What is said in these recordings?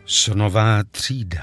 Snová třída.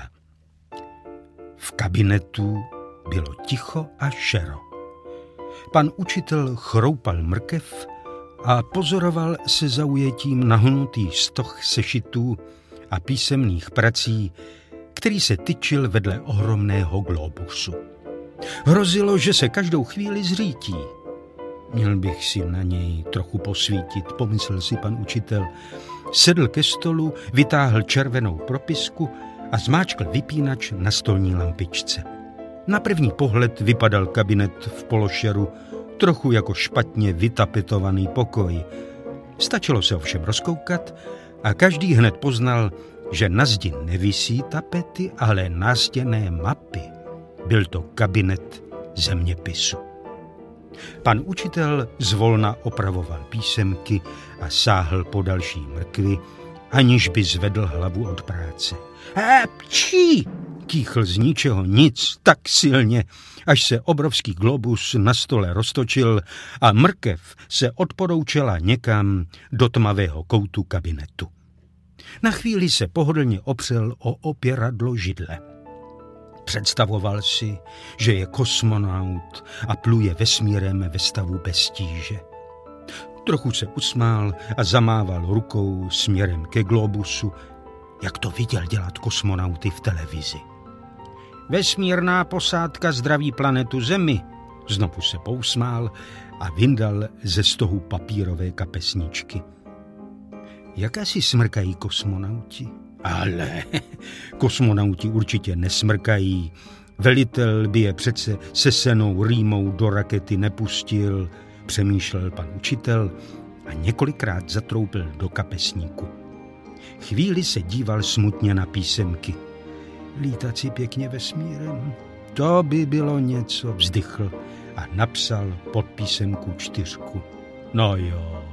V kabinetu bylo ticho a šero. Pan učitel chroupal mrkev a pozoroval se zaujetím nahnutý stoch sešitů a písemných prací, který se tyčil vedle ohromného globusu. Hrozilo, že se každou chvíli zřítí. Měl bych si na něj trochu posvítit, pomyslel si pan učitel. Sedl ke stolu, vytáhl červenou propisku a zmáčkl vypínač na stolní lampičce. Na první pohled vypadal kabinet v pološeru trochu jako špatně vytapetovaný pokoj. Stačilo se ovšem rozkoukat a každý hned poznal, že na zdi nevisí tapety, ale nástěnné mapy. Byl to kabinet zeměpisu. Pan učitel zvolna opravoval písemky a sáhl po další mrkvi, aniž by zvedl hlavu od práce. Pčí! Kýchl z ničeho nic tak silně, až se obrovský globus na stole roztočil a mrkev se odporoučela někam do tmavého koutu kabinetu. Na chvíli se pohodlně opřel o opěradlo židle. Představoval si, že je kosmonaut a pluje vesmírem ve stavu bez tíže. Trochu se usmál a zamával rukou směrem ke globusu, jak to viděl dělat kosmonauty v televizi. Vesmírná posádka zdraví planetu Zemi, znovu se pousmál a vyndal ze stohu papírové kapesničky. Jak asi smrkají kosmonauti? Ale kosmonauti určitě nesmrkají. Velitel by je přece sesenou rýmou do rakety nepustil, přemýšlel pan učitel a několikrát zatroupil do kapesníku. Chvíli se díval smutně na písemky. Lítat si pěkně vesmírem, to by bylo něco, vzdychl a napsal pod písemku 4. No jo,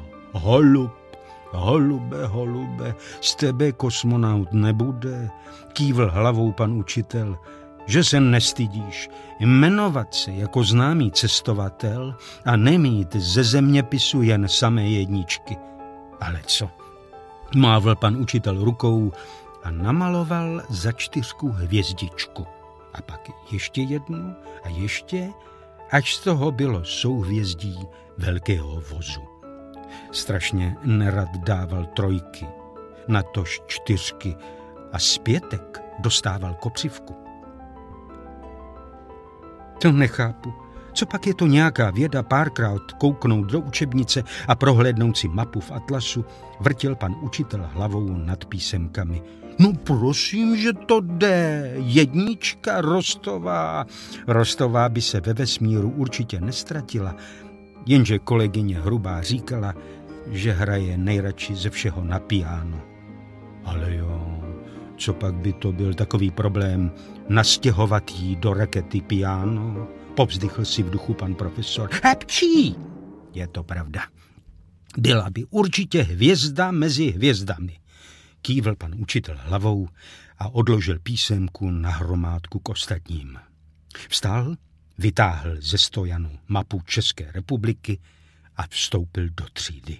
holube, z tebe kosmonaut nebude, kývl hlavou pan učitel, že se nestydíš jmenovat se jako známý cestovatel a nemít ze zeměpisu jen samé jedničky. Ale co? Mávl pan učitel rukou a namaloval za 4 hvězdičku. A pak ještě jednu a ještě, až z toho bylo souhvězdí velkého vozu. Strašně nerad dával 3, natož 4 a z 5 dostával kopřivku. To nechápu. Co pak je to nějaká věda párkrát kouknout do učebnice a prohlédnout si mapu v atlasu, vrtěl pan učitel hlavou nad písemkami. No prosím, že to jde. 1 Rostová. Rostová by se ve vesmíru určitě nestratila, jenže kolegyně Hrubá říkala, že hraje nejradši ze všeho na piano. Ale jo, co pak by to byl takový problém nastěhovat jí do rakety piano? Povzdychl si v duchu pan profesor. Pčí! Je to pravda. Byla by určitě hvězda mezi hvězdami. Kývl pan učitel hlavou a odložil písemku na hromádku k ostatním. Vstal, vytáhl ze stojanu mapu České republiky a vstoupil do třídy.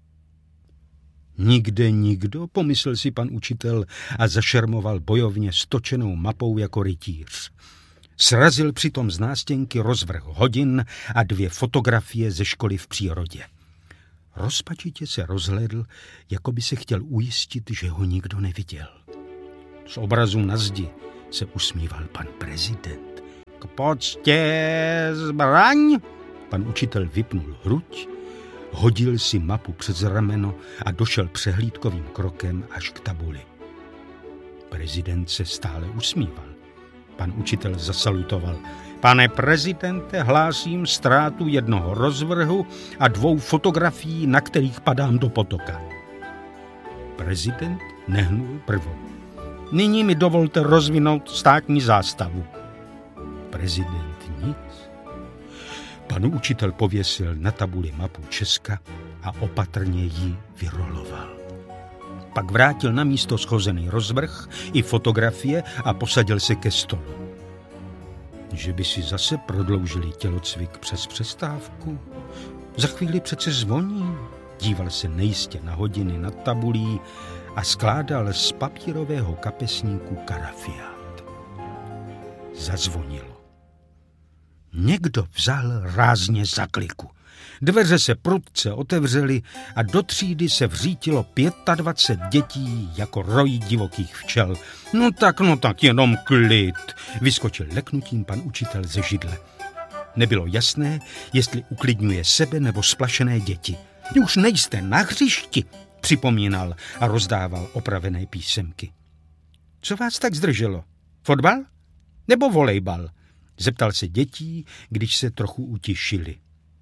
Nikde nikdo, pomyslel si pan učitel a zašermoval bojovně stočenou mapou jako rytíř. Srazil přitom z nástěnky rozvrh hodin a 2 fotografie ze školy v přírodě. Rozpačitě se rozhlédl, jako by se chtěl ujistit, že ho nikdo neviděl. Z obrazu na zdi se usmíval pan prezident. K poctě zbraň! Pan učitel vypnul hruď, hodil si mapu přes rameno a došel přehlídkovým krokem až k tabuli. Prezident se stále usmíval. Pan učitel zasalutoval. Pane prezidente, hlásím ztrátu 1 rozvrhu a 2 fotografií, na kterých padám do potoka. Prezident nehnul prvou. Nyní mi dovolte rozvinout státní zástavu. Prezident nic. Pan učitel pověsil na tabuli mapu Česka a opatrně ji vyroloval. Pak vrátil na místo schozený rozvrh i fotografie a posadil se ke stolu. Že by si zase prodloužili tělocvik přes přestávku? Za chvíli přece zvoní. Díval se nejistě na hodiny nad tabulí a skládal z papírového kapesníku karafiát. Zazvonilo. Někdo vzal rázně za kliku. Dveře se prudce otevřely a do třídy se vřítilo 25 dětí jako roj divokých včel. No tak, jenom klid, vyskočil leknutím pan učitel ze židle. Nebylo jasné, jestli uklidňuje sebe nebo splašené děti. Už nejste na hřišti, připomínal a rozdával opravené písemky. Co vás tak zdrželo? Fotbal? Nebo volejbal? Zeptal se dětí, když se trochu utišili.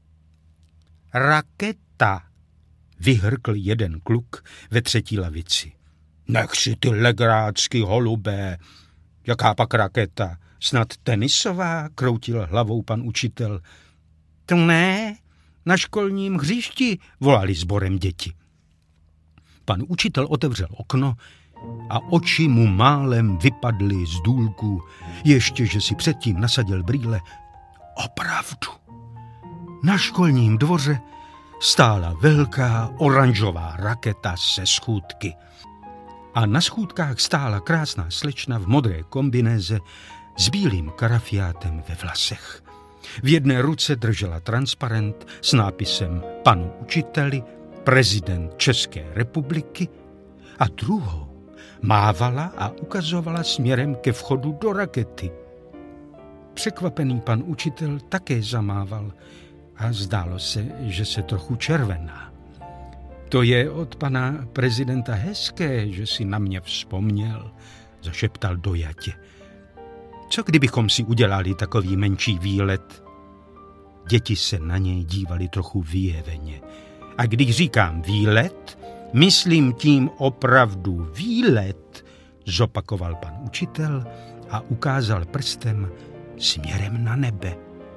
Raketa, vyhrkl jeden kluk ve třetí lavici. Nech si ty legrácky, holubé. Jaká pak raketa? Snad tenisová, kroutil hlavou pan učitel. To ne, na školním hřišti, volali sborem děti. Pan učitel otevřel okno a oči mu málem vypadly z důlku, ještě že si předtím nasadil brýle. Opravdu. Na školním dvoře stála velká oranžová raketa se schůdky. A na schůdkách stála krásná slečna v modré kombinéze s bílým karafiátem ve vlasech. V jedné ruce držela transparent s nápisem Panu učiteli, prezident České republiky, a druhou mávala a ukazovala směrem ke vchodu do rakety. Překvapený pan učitel také zamával a zdálo se, že se trochu červená. To je od pana prezidenta hezké, že si na mě vzpomněl, zašeptal dojatě. Co kdybychom si udělali takový menší výlet? Děti se na něj dívali trochu vyjeveně. A když říkám výlet, myslím tím opravdu výlet, zopakoval pan učitel a ukázal prstem směrem na nebe.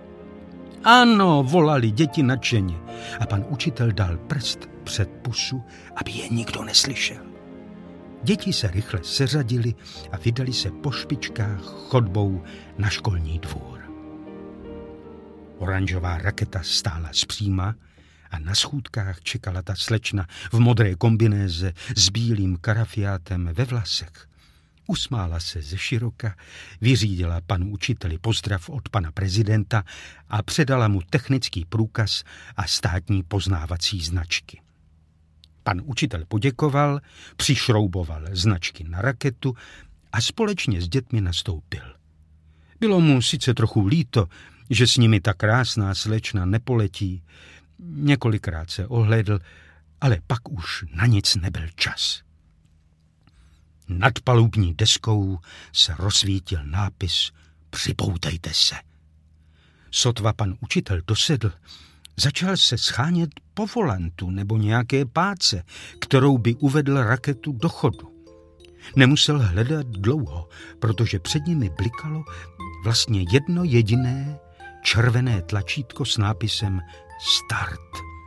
Ano, volali děti nadšeně a pan učitel dal prst před pusu, aby je nikdo neslyšel. Děti se rychle seřadily a vydali se po špičkách chodbou na školní dvůr. Oranžová raketa stála zpříma a na schůdkách čekala ta slečna v modré kombinéze s bílým karafiátem ve vlasech. Usmála se ze široka, vyřídila panu učiteli pozdrav od pana prezidenta a předala mu technický průkaz a státní poznávací značky. Pan učitel poděkoval, přišrouboval značky na raketu a společně s dětmi nastoupil. Bylo mu sice trochu líto, že s nimi ta krásná slečna nepoletí. Několikrát se ohlédl, ale pak už na nic nebyl čas. Nad palubní deskou se rozsvítil nápis Připoutejte se. Sotva pan učitel dosedl, začal se schánět po volantu nebo nějaké páce, kterou by uvedl raketu do chodu. Nemusel hledat dlouho, protože před nimi blikalo vlastně jedno jediné červené tlačítko s nápisem Start.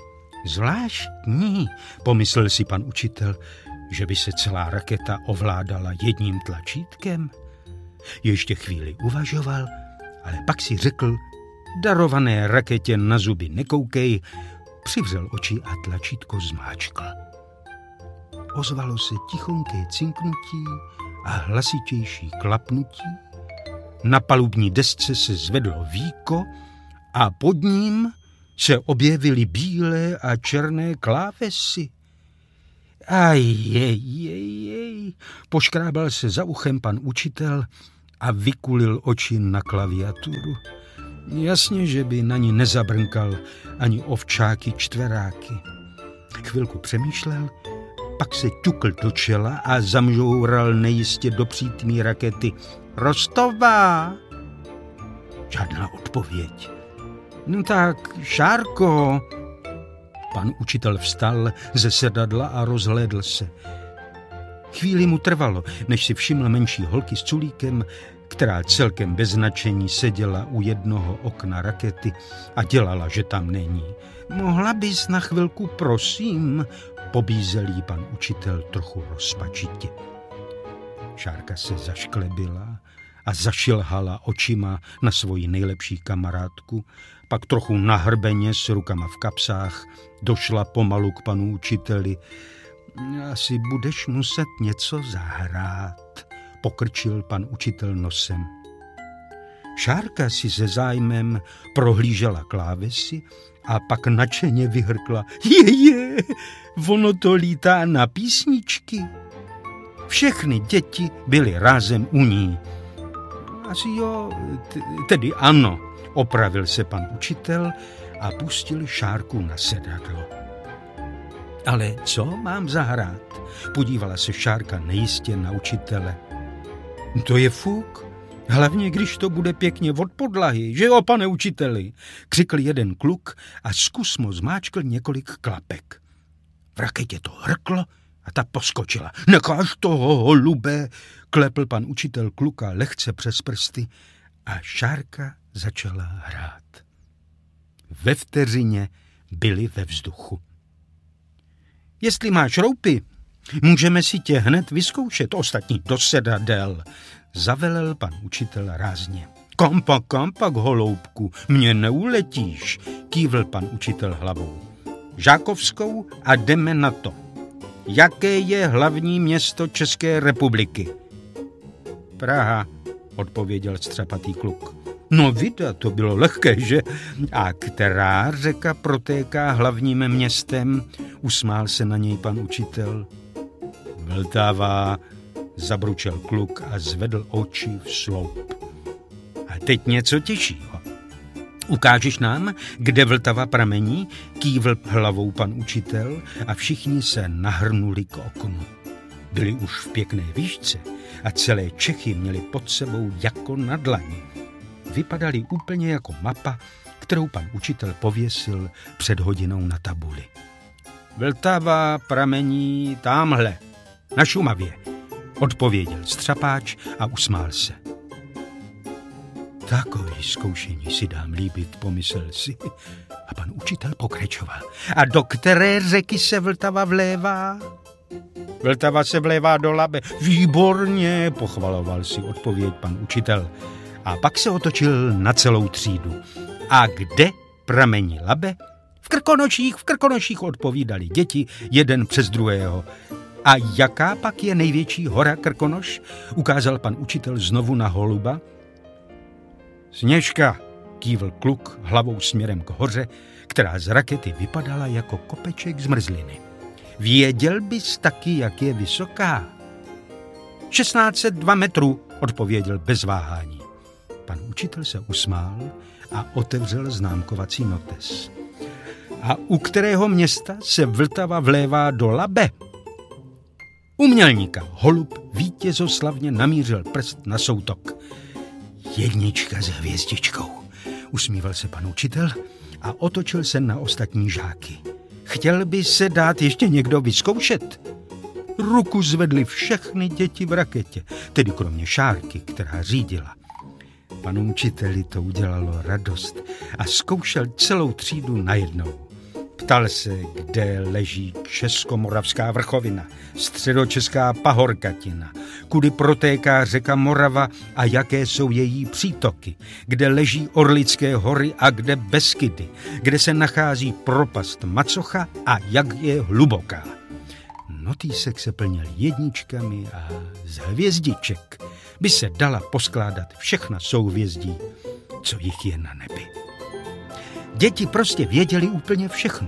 Zvláštní, pomyslel si pan učitel, že by se celá raketa ovládala jedním tlačítkem. Ještě chvíli uvažoval, ale pak si řekl, darované raketě na zuby nekoukej, přivřel oči a tlačítko zmáčkl. Ozvalo se tichonké cinknutí a hlasitější klapnutí. Na palubní desce se zvedlo víko a pod ním se objevily bílé a černé klávesy. Ajejejej, poškrábal se za uchem pan učitel a vykulil oči na klaviaturu. Jasně, že by na ní nezabrnkal ani ovčáky čtveráky. Chvilku přemýšlel, pak se ťukl do čela a zamžoural nejistě do přítmí rakety. Rostová! Žádná odpověď. No tak, Šárko! Pan učitel vstal ze sedadla a rozhlédl se. Chvíli mu trvalo, než si všiml menší holky s culíkem, která celkem bez značení seděla u jednoho okna rakety a dělala, že tam není. Mohla bys na chvilku, prosím, pobízel jí pan učitel trochu rozpačitě. Šárka se zašklebila a zašilhala očima na svoji nejlepší kamarádku, pak trochu nahrbeně s rukama v kapsách došla pomalu k panu učiteli. Asi budeš muset něco zahrát, pokrčil pan učitel nosem. Šárka si se zájmem prohlížela klávesy a pak nadšeně vyhrkla. Ono to lítá na písničky. Všechny děti byly rázem u ní. Asi jo, tedy ano, opravil se pan učitel a pustil Šárku na sedadlo. Ale co mám zahrát? Podívala se Šárka nejistě na učitele. To je fuk, hlavně když to bude pěkně od podlahy, že jo, pane učiteli? Křikl jeden kluk a zkusmo zmáčkl několik klapek. V raketě to hrklo a ta poskočila. Nekáž toho, holube, klepl pan učitel kluka lehce přes prsty a Šárka začala hrát. Ve vteřině byli ve vzduchu. Jestli máš roupy, můžeme si tě hned vyzkoušet, ostatní do sedadel, zavelel pan učitel rázně. Kampak, holoubku, mě neuletíš, kývl pan učitel hlavou. Žákovskou a jdeme na to. Jaké je hlavní město České republiky? Praha, odpověděl střapatý kluk. No vida, to bylo lehké, že? A která řeka protéká hlavním městem? Usmál se na něj pan učitel. Vltava, zabručel kluk a zvedl oči v sloup. A teď něco těžšího. Ukážeš nám, kde Vltava pramení? Kývl hlavou pan učitel a všichni se nahrnuli k oknu. Byli už v pěkné výšce a celé Čechy měli pod sebou jako na dlani. Vypadali úplně jako mapa, kterou pan učitel pověsil před hodinou na tabuli. Vltava pramení támhle, na Šumavě, odpověděl střapáč a usmál se. Takový zkoušení si dám líbit, pomyslel si. A pan učitel pokračoval. A do které řeky se Vltava vlévá? Vltava se vlévá do Labe. Výborně, pochvaloval si odpověď pan učitel. A pak se otočil na celou třídu. A kde pramení Labe? V Krkonoších, odpovídali děti jeden přes druhého. A jaká pak je největší hora Krkonoš? Ukázal pan učitel znovu na holuba. Sněžka, kývl kluk hlavou směrem k hoře, která z rakety vypadala jako kopeček zmrzliny. Věděl bys taky, jak je vysoká? 1602 metrů, odpověděl bez váhání. Pan učitel se usmál a otevřel známkovací notes. A u kterého města se Vltava vlévá do Labe? U Mělníka holub vítězoslavně namířil prst na soutok. 1 s hvězdičkou, usmíval se pan učitel a otočil se na ostatní žáky. Chtěl by se dát ještě někdo vyzkoušet? Ruku zvedli všechny děti v raketě, tedy kromě Šárky, která řídila. Panu učiteli to udělalo radost a zkoušel celou třídu najednou. Ptal se, kde leží Českomoravská vrchovina, Středočeská pahorkatina, kudy protéká řeka Morava a jaké jsou její přítoky, kde leží Orlické hory a kde Beskydy, kde se nachází propast Macocha a jak je hluboká. Notýsek se plnil 1 a z hvězdiček by se dala poskládat všechna souhvězdí, co jich je na nebi. Děti prostě věděli úplně všechno.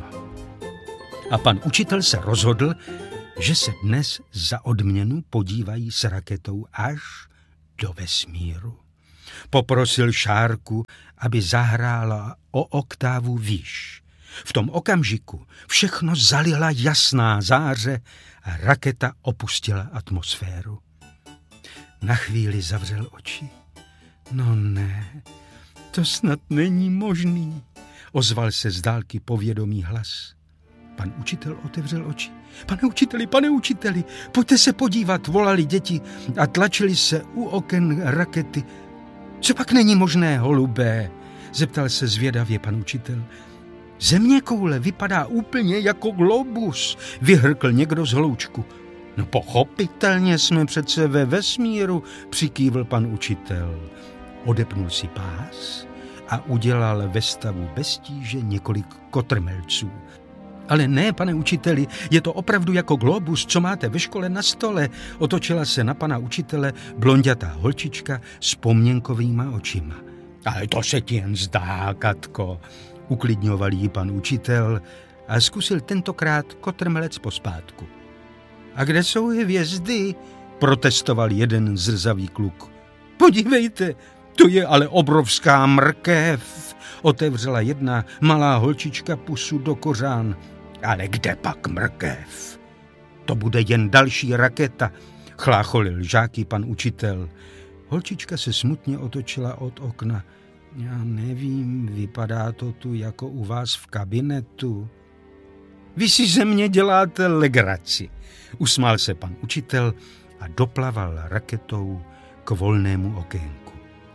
A pan učitel se rozhodl, že se dnes za odměnu podívají s raketou až do vesmíru. Poprosil Šárku, aby zahrála o oktávu výš. V tom okamžiku všechno zalila jasná záře a raketa opustila atmosféru. Na chvíli zavřel oči. No ne, to snad není možný, ozval se z dálky povědomý hlas. Pan učitel otevřel oči. Pane učiteli, pojďte se podívat, volali děti a tlačili se u oken rakety. Co pak není možné, holubé? Zeptal se zvědavě pan učitel. Zeměkoule vypadá úplně jako globus, vyhrkl někdo z hloučku. No pochopitelně jsme přece ve vesmíru, přikývl pan učitel. Odepnul si pás a udělal ve stavu bez tíže několik kotrmelců. Ale ne, pane učiteli, je to opravdu jako globus, co máte ve škole na stole. Otočila se na pana učitele blonďatá holčička s pomněnkovýma očima. Ale to se ti jen zdá, Katko, uklidňoval jí pan učitel a zkusil tentokrát kotrmelec pospátku. A kde jsou hvězdy? Protestoval jeden zrzavý kluk. Podívejte, to je ale obrovská mrkev, otevřela jedna malá holčička pusu do kořán. Ale kde pak mrkev? To bude jen další raketa, chlácholil žáky pan učitel. Holčička se smutně otočila od okna. Já nevím, vypadá to tu jako u vás v kabinetu. Vy si ze mě děláte legraci, usmál se pan učitel a doplaval raketou k volnému okénku.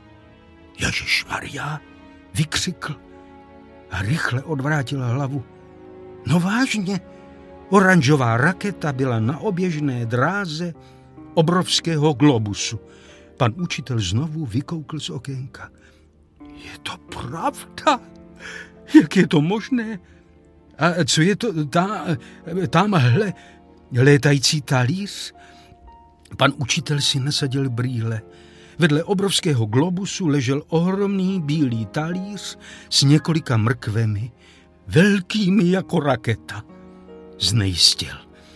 Ježišmarja, vykřikl a rychle odvrátil hlavu. No vážně, oranžová raketa byla na oběžné dráze obrovského globusu. Pan učitel znovu vykoukl z okénka. Je to pravda? Jak je to možné? A co je to tamhle létající talíř? Pan učitel si nasadil brýle. Vedle obrovského globusu ležel ohromný bílý talíř s několika mrkvemi, velkými jako raketa. Znejistil.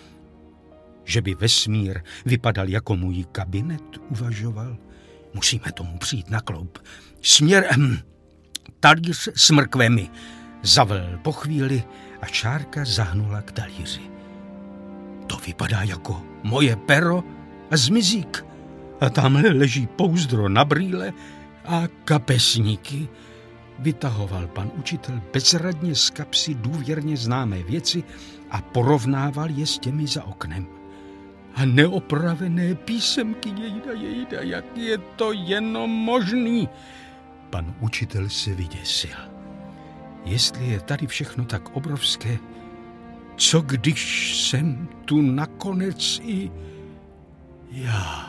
Že by vesmír vypadal jako můj kabinet, uvažoval. Musíme tomu přijít na kloub. Směrem talíř s mrkvemi. Zavelel po chvíli a čárka zahnula k talíři. To vypadá jako moje pero a zmizík. A tamhle leží pouzdro na brýle a kapesníky. Vytahoval pan učitel bezradně z kapsy důvěrně známé věci a porovnával je s těmi za oknem. A neopravené písemky, jejda, jak je to jenom možný? Pan učitel se vyděsil. Jestli je tady všechno tak obrovské, co když jsem tu nakonec i já?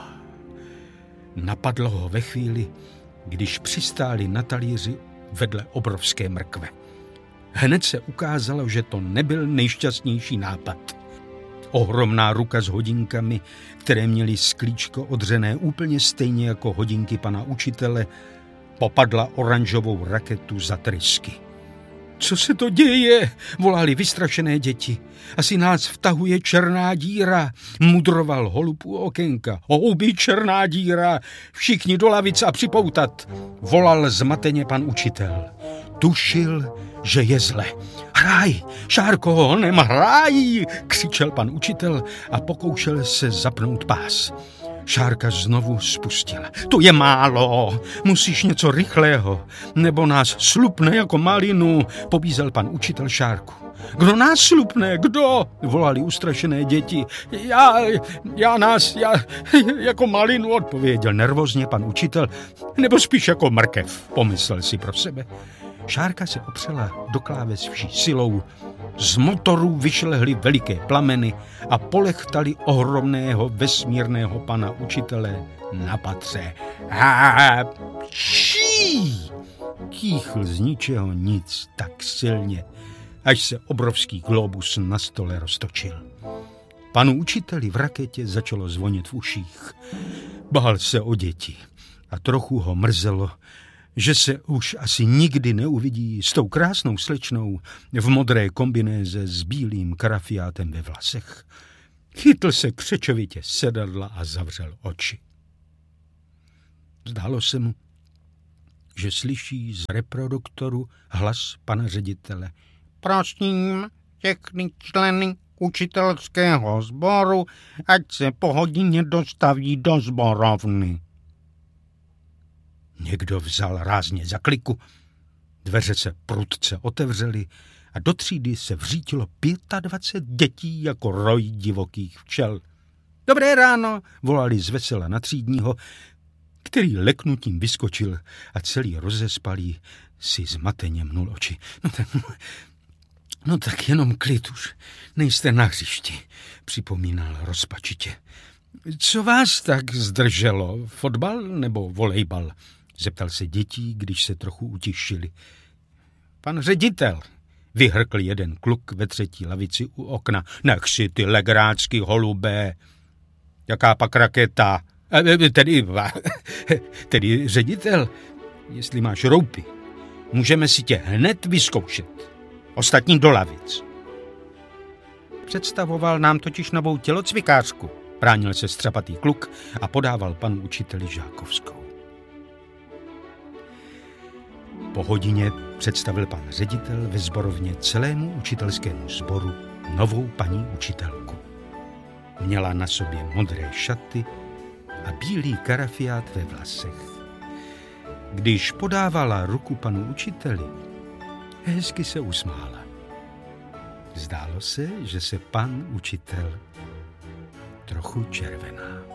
Napadlo ho ve chvíli, když přistáli na talíři vedle obrovské mrkve. Hned se ukázalo, že to nebyl nejšťastnější nápad. Ohromná ruka s hodinkami, které měly sklíčko odřené úplně stejně jako hodinky pana učitele, popadla oranžovou raketu za trysky. Co se to děje? Volali vystrašené děti. Asi nás vtahuje černá díra, mudroval holub u okénka. Houby, černá díra, všichni do lavic a připoutat, volal zmateně pan učitel. Tušil, že je zle. Hraj, Šárko, honem, hraj, křičel pan učitel a pokoušel se zapnout pás. Šárka znovu spustila. To je málo, musíš něco rychlého, nebo nás slupne jako malinu, pobízel pan učitel Šárku. Kdo nás slupne, kdo? Volali ustrašené děti. Já jako malinu, odpověděl nervózně pan učitel, nebo spíš jako mrkev, pomyslel si pro sebe. Šárka se opřela do kláves vší silou. Z motorů vyšlehly veliké plameny a polechtali ohromného vesmírného pana učitele na patře. Čí! Kýchl z ničeho nic tak silně, až se obrovský globus na stole roztočil. Panu učiteli v raketě začalo zvonit v uších. Bál se o děti a trochu ho mrzelo, že se už asi nikdy neuvidí s tou krásnou slečnou v modré kombinéze s bílým karafiátem ve vlasech. Chytl se křečovitě sedadla a zavřel oči. Zdálo se mu, že slyší z reproduktoru hlas pana ředitele. Prosím všechny členy učitelského sboru, ať se po hodině dostaví do sborovny. Někdo vzal rázně za kliku, dveře se prudce otevřely a do třídy se vřítilo 25 dětí jako roj divokých včel. Dobré ráno, volali zvesela na třídního, který leknutím vyskočil a celý rozespalý si zmateně mnul oči. No tak jenom klid už, nejste na hřišti, připomínal rozpačitě. Co vás tak zdrželo, fotbal nebo volejbal? Zeptal se dětí, když se trochu utišili. Pan ředitel, vyhrkl jeden kluk ve třetí lavici u okna. Nech si ty legrácky, holubé. Jaká pak raketa? Tedy ředitel, jestli máš roupy, můžeme si tě hned vyzkoušet. Ostatní do lavic. Představoval nám totiž novou tělocvikářku. Bránil se střapatý kluk a podával panu učiteli Žákovskou. Po hodině představil pan ředitel ve sborovně celému učitelskému sboru novou paní učitelku. Měla na sobě modré šaty a bílý karafiát ve vlasech. Když podávala ruku panu učiteli, hezky se usmála. Zdálo se, že se pan učitel trochu červená.